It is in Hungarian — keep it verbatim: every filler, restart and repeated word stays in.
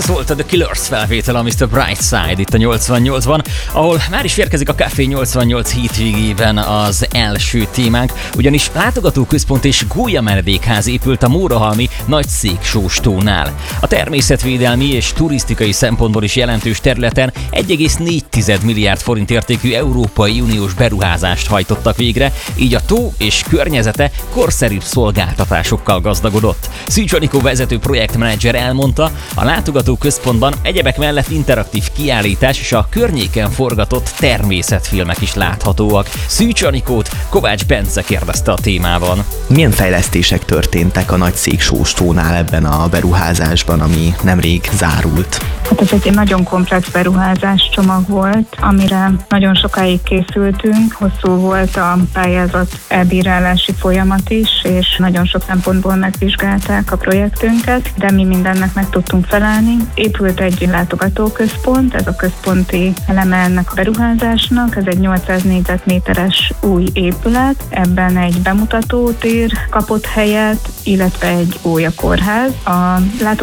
Ez volt a The Killers felvétel, a miszter Brightside itt a nyolcvannyolcban, ahol már is érkezik a Café nyolcvannyolc hétvégében az első témánk, ugyanis látogatóközpont és gólyamenedékház épült a Mórahalmi Nagyszéksóstónál. A természetvédelmi és turisztikai szempontból is jelentős területen egy egész négy milliárd forint értékű Európai Uniós beruházást hajtottak végre, így a tó és környezete korszerűbb szolgáltatásokkal gazdagodott. Szűcs Anikó vezető projektmenedzser elmondta, a látogatóközpontban egyebek mellett interaktív kiállítás és a környéken forgatott természetfilmek is láthatóak. Szűcs Anikót Kovács Bence kérdezte a témában. Milyen fejlesztések történtek a Nagyszéksóstónál ebben a beruházásban, ami nemrég zárult? Hát ez egy nagyon komplex beruházás csomag volt, amire nagyon sokáig készültünk, hosszú volt a pályázat elbírálási folyamat is, és nagyon sok szempontból megvizsgálták a projektünket, de mi mindennek meg tudtunk felelni. Épült egy látogatóközpont, ez a központi eleme ennek a beruházásnak, ez egy nyolcszáz négyzetméteres új épület, ebben egy bemutatótér kapott helyet, illetve egy gólyakorház. A